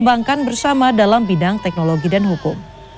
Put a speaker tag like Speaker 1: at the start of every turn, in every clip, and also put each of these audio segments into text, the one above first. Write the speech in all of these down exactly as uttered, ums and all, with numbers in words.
Speaker 1: Kembangkan bersama dalam bidang teknologi dan hukum.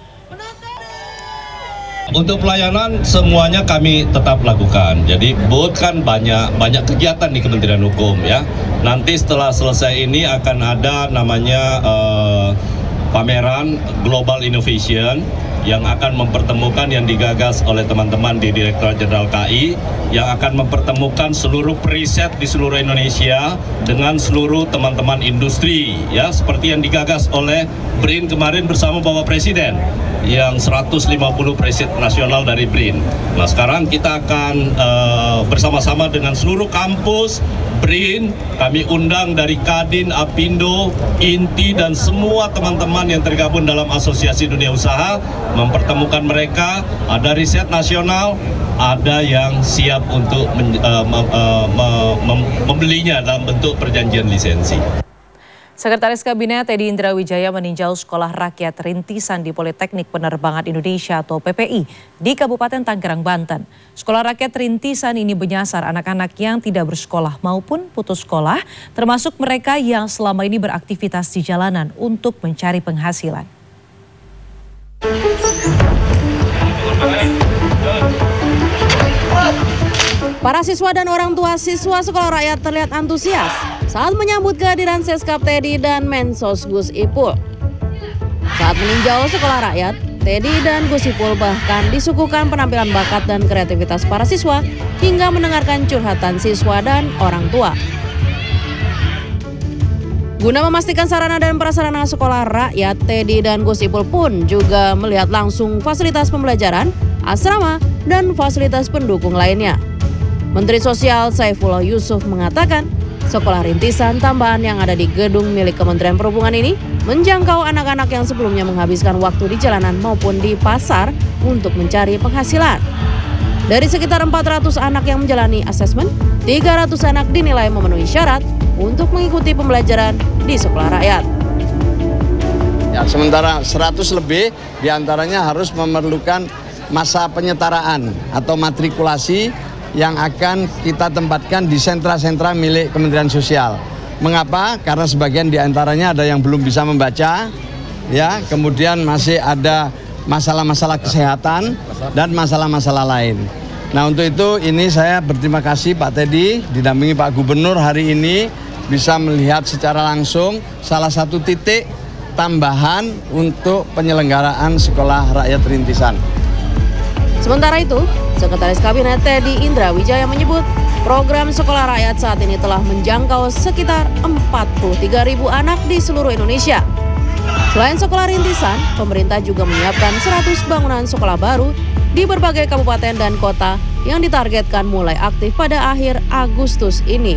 Speaker 2: Untuk pelayanan semuanya kami tetap lakukan. Jadi booth kan banyak banyak kegiatan di Kementerian Hukum ya. Nanti setelah selesai ini akan ada namanya uh, pameran Global Innovation yang akan mempertemukan yang digagas oleh teman-teman di Direktorat Jenderal K I yang akan mempertemukan seluruh periset di seluruh Indonesia dengan seluruh teman-teman industri ya, seperti yang digagas oleh BRIN kemarin bersama Bapak Presiden yang seratus lima puluh periset nasional dari BRIN. Nah, sekarang kita akan uh, bersama-sama dengan seluruh kampus BRIN, kami undang dari Kadin, Apindo, Inti dan semua teman-teman yang tergabung dalam Asosiasi Dunia Usaha, mempertemukan mereka. Ada riset nasional, ada yang siap untuk men, uh, mem, uh, mem, membelinya dalam bentuk perjanjian lisensi.
Speaker 1: Sekretaris Kabinet Teddy Indrawijaya meninjau Sekolah Rakyat Rintisan di Politeknik Penerbangan Indonesia atau P P I di Kabupaten Tangerang, Banten. Sekolah Rakyat Rintisan ini menyasar anak-anak yang tidak bersekolah maupun putus sekolah, termasuk mereka yang selama ini beraktivitas di jalanan untuk mencari penghasilan.
Speaker 3: Para siswa dan orang tua siswa Sekolah Rakyat terlihat antusias saat menyambut kehadiran Seskap Teddy dan Mensos Gus Ipul. Saat meninjau Sekolah Rakyat, Teddy dan Gus Ipul bahkan disuguhkan penampilan bakat dan kreativitas para siswa hingga mendengarkan curhatan siswa dan orang tua. Guna memastikan sarana dan prasarana Sekolah Rakyat, Teddy dan Gus Ipul pun juga melihat langsung fasilitas pembelajaran, asrama, dan fasilitas pendukung lainnya. Menteri Sosial Saifullah Yusuf mengatakan, sekolah rintisan tambahan yang ada di gedung milik Kementerian Perhubungan ini menjangkau anak-anak yang sebelumnya menghabiskan waktu di jalanan maupun di pasar untuk mencari penghasilan. Dari sekitar empat ratus anak yang menjalani asesmen, tiga ratus anak dinilai memenuhi syarat untuk mengikuti pembelajaran di Sekolah Rakyat.
Speaker 4: Ya, sementara seratus lebih diantaranya harus memerlukan masa penyetaraan atau matrikulasi yang akan kita tempatkan di sentra-sentra milik Kementerian Sosial. Mengapa? Karena sebagian diantaranya ada yang belum bisa membaca, ya, kemudian masih ada masalah-masalah kesehatan dan masalah-masalah lain. Nah, untuk itu ini saya berterima kasih Pak Teddy didampingi Pak Gubernur hari ini bisa melihat secara langsung salah satu titik tambahan untuk penyelenggaraan Sekolah Rakyat Rintisan.
Speaker 3: Sementara itu, Sekretaris Kabinet Teddy Indrawijaya menyebut program Sekolah Rakyat saat ini telah menjangkau sekitar empat puluh tiga ribu anak di seluruh Indonesia. Selain sekolah rintisan, pemerintah juga menyiapkan seratus bangunan sekolah baru di berbagai kabupaten dan kota yang ditargetkan mulai aktif pada akhir Agustus ini.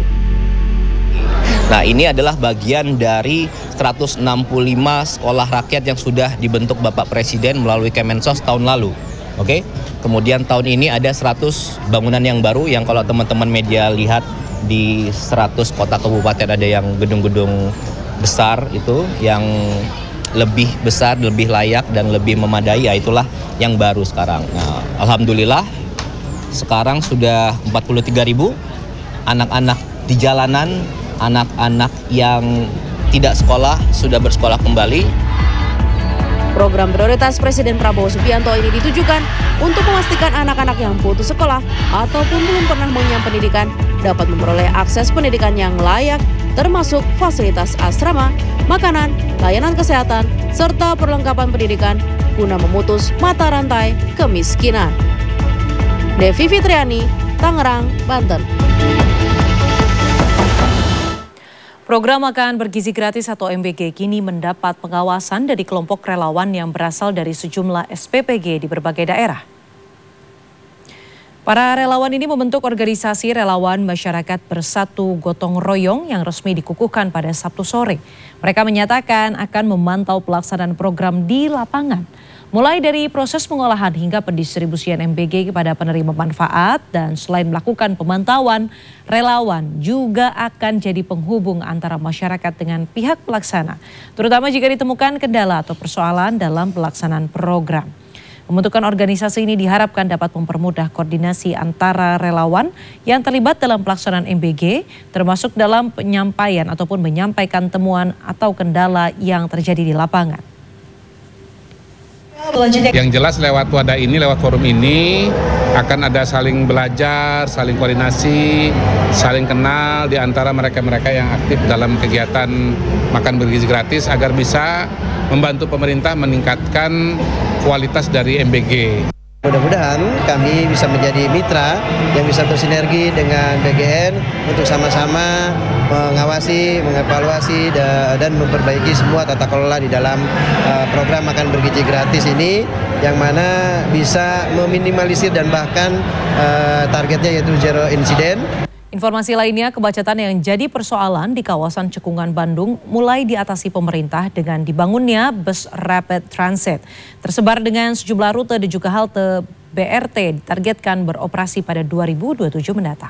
Speaker 5: Nah, ini adalah bagian dari seratus enam puluh lima sekolah rakyat yang sudah dibentuk Bapak Presiden melalui Kemensos tahun lalu. Oke, kemudian tahun ini ada seratus bangunan yang baru yang kalau teman-teman media lihat di seratus kota kabupaten ada yang gedung-gedung besar itu yang lebih besar, lebih layak dan lebih memadai, ya itulah yang baru sekarang. Nah, alhamdulillah sekarang sudah empat puluh tiga ribu anak-anak di jalanan, anak-anak yang tidak sekolah sudah bersekolah kembali.
Speaker 3: Program prioritas Presiden Prabowo Subianto ini ditujukan untuk memastikan anak-anak yang putus sekolah ataupun belum pernah mengenyam pendidikan dapat memperoleh akses pendidikan yang layak, termasuk fasilitas asrama, makanan, layanan kesehatan, serta perlengkapan pendidikan guna memutus mata rantai kemiskinan. Devi Fitriani, Tangerang, Banten.
Speaker 1: Program makan bergizi gratis atau M B G kini mendapat pengawasan dari kelompok relawan yang berasal dari sejumlah S P P G di berbagai daerah. Para relawan ini membentuk organisasi relawan masyarakat bersatu gotong royong yang resmi dikukuhkan pada Sabtu sore. Mereka menyatakan akan memantau pelaksanaan program di lapangan, mulai dari proses pengolahan hingga pendistribusian M B G kepada penerima manfaat, dan selain melakukan pemantauan, relawan juga akan jadi penghubung antara masyarakat dengan pihak pelaksana, terutama jika ditemukan kendala atau persoalan dalam pelaksanaan program. Pembentukan organisasi ini diharapkan dapat mempermudah koordinasi antara relawan yang terlibat dalam pelaksanaan M B G, termasuk dalam penyampaian ataupun menyampaikan temuan atau kendala yang terjadi di lapangan.
Speaker 6: Yang jelas lewat wadah ini, lewat forum ini akan ada saling belajar, saling koordinasi, saling kenal di antara mereka-mereka yang aktif dalam kegiatan makan bergizi gratis agar bisa membantu pemerintah meningkatkan kualitas dari M B G.
Speaker 7: Mudah-mudahan kami bisa menjadi mitra yang bisa bersinergi dengan B G N untuk sama-sama mengawasi, mengevaluasi, dan memperbaiki semua tata kelola di dalam program makan bergizi gratis ini, yang mana bisa meminimalisir dan bahkan targetnya yaitu zero incident.
Speaker 1: Informasi lainnya, kemacetan yang jadi persoalan di kawasan Cekungan, Bandung mulai diatasi pemerintah dengan dibangunnya bus rapid transit. Tersebar dengan sejumlah rute dan juga halte B R T ditargetkan beroperasi pada dua ribu dua puluh tujuh mendatang.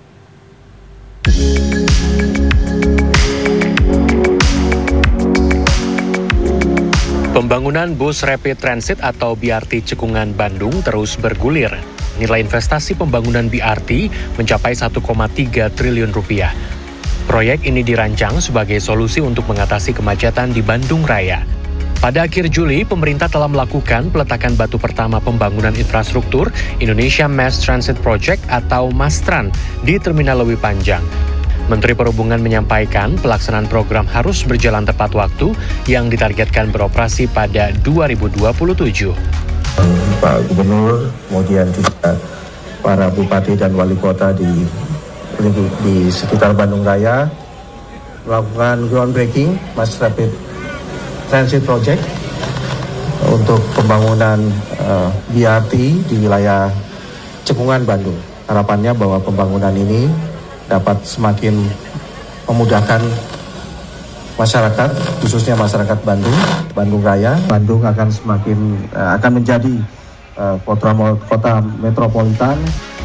Speaker 8: Pembangunan bus rapid transit atau B R T Cekungan, Bandung terus bergulir. Nilai investasi pembangunan B R T mencapai satu koma tiga triliun rupiah. Proyek ini dirancang sebagai solusi untuk mengatasi kemacetan di Bandung Raya. Pada akhir Juli, pemerintah telah melakukan peletakan batu pertama pembangunan infrastruktur Indonesia Mass Transit Project atau MASTRAN di Terminal Lewi Panjang. Menteri Perhubungan menyampaikan pelaksanaan program harus berjalan tepat waktu yang ditargetkan beroperasi pada dua ribu dua puluh tujuh.
Speaker 9: Pak Gubernur, kemudian juga para bupati dan wali kota di di sekitar Bandung Raya melakukan groundbreaking Mass Rapid Transit Project untuk pembangunan uh, B R T di wilayah Cekungan, Bandung. Harapannya bahwa pembangunan ini dapat semakin memudahkan masyarakat, khususnya masyarakat Bandung, Bandung Raya. Bandung akan semakin uh, akan menjadi uh, kota, kota metropolitan.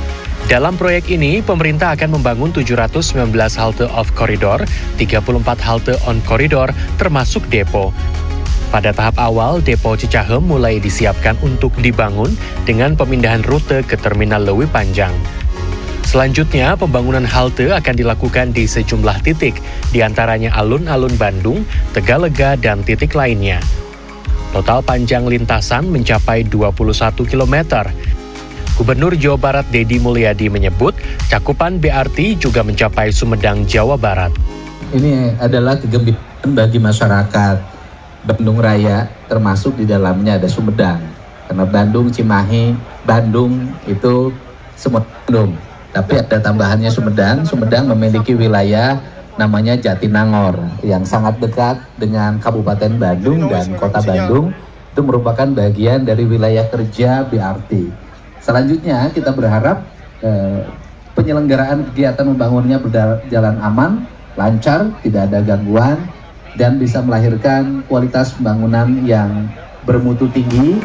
Speaker 8: Dalam proyek ini, pemerintah akan membangun tujuh ratus sembilan belas halte off koridor, tiga puluh empat halte on koridor, termasuk depo. Pada tahap awal, depo Cicahem mulai disiapkan untuk dibangun dengan pemindahan rute ke Terminal Lewi Panjang. Selanjutnya, pembangunan halte akan dilakukan di sejumlah titik, diantaranya alun-alun Bandung, Tegalega, dan titik lainnya. Total panjang lintasan mencapai dua puluh satu kilometer. Gubernur Jawa Barat Deddy Mulyadi menyebut cakupan B R T juga mencapai Sumedang, Jawa Barat.
Speaker 10: Ini adalah kegembiraan bagi masyarakat Bandung Raya, termasuk di dalamnya ada Sumedang. Karena Bandung, Cimahi, Bandung itu semua Bandung. Tapi ada tambahannya Sumedang. Sumedang memiliki wilayah namanya Jatinangor yang sangat dekat dengan Kabupaten Bandung dan Kota Bandung. Itu merupakan bagian dari wilayah kerja B R T. Selanjutnya kita berharap eh, penyelenggaraan kegiatan membangunnya berjalan aman, lancar, tidak ada gangguan, dan bisa melahirkan kualitas pembangunan yang bermutu tinggi.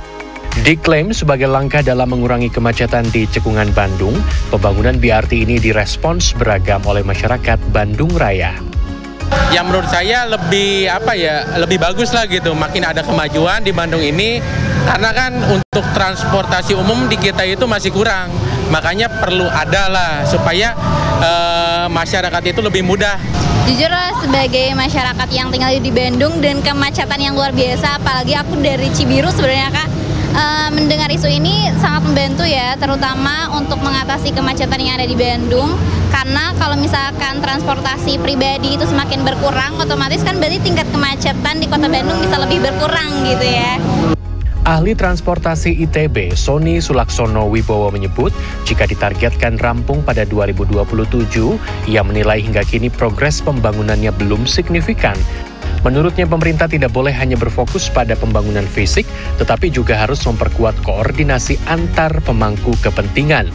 Speaker 8: Diklaim sebagai langkah dalam mengurangi kemacetan di Cekungan, Bandung, pembangunan B R T ini direspons beragam oleh masyarakat Bandung Raya.
Speaker 11: Yang menurut saya lebih apa ya, lebih bagus lah gitu, makin ada kemajuan di Bandung ini, karena kan untuk transportasi umum di kita itu masih kurang, makanya perlu ada lah supaya uh, masyarakat itu lebih mudah.
Speaker 12: Jujur sebagai masyarakat yang tinggal di Bandung dan kemacetan yang luar biasa, apalagi aku dari Cibiru sebenarnya Kak, Uh, mendengar isu ini sangat membantu ya, terutama untuk mengatasi kemacetan yang ada di Bandung. Karena kalau misalkan transportasi pribadi itu semakin berkurang, otomatis kan berarti tingkat kemacetan di kota Bandung bisa lebih berkurang gitu ya.
Speaker 8: Ahli transportasi I T B, Sony Sulaksono Wibowo menyebut, jika ditargetkan rampung pada dua ribu dua puluh tujuh, ia menilai hingga kini progres pembangunannya belum signifikan. Menurutnya pemerintah tidak boleh hanya berfokus pada pembangunan fisik, tetapi juga harus memperkuat koordinasi antar pemangku kepentingan.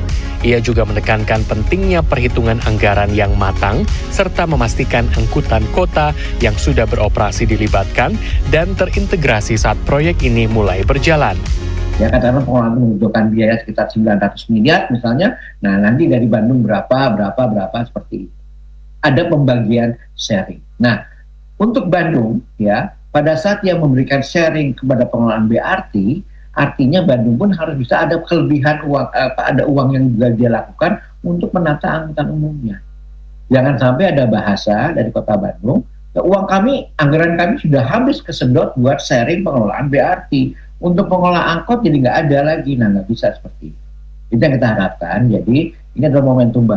Speaker 8: Ia juga menekankan pentingnya perhitungan anggaran yang matang, serta memastikan angkutan kota yang sudah beroperasi dilibatkan dan terintegrasi saat proyek ini mulai berjalan.
Speaker 10: Ya, katakanlah pengelolaan membutuhkan biaya sekitar sembilan ratus miliar misalnya, nah nanti dari Bandung berapa, berapa, berapa seperti itu. Ada pembagian sharing. Nah, untuk Bandung, ya, pada saat yang memberikan sharing kepada pengelolaan B R T,
Speaker 13: artinya Bandung pun harus bisa ada kelebihan uang, apa, ada uang yang juga dia lakukan untuk menata angkutan umumnya. Jangan sampai ada bahasa dari Kota Bandung, ya, uang kami, anggaran kami sudah habis kesedot buat sharing pengelolaan B R T. Untuk pengelola angkot jadi nggak ada lagi, nah nggak bisa seperti itu. Itu yang kita harapkan. Jadi ini adalah momentum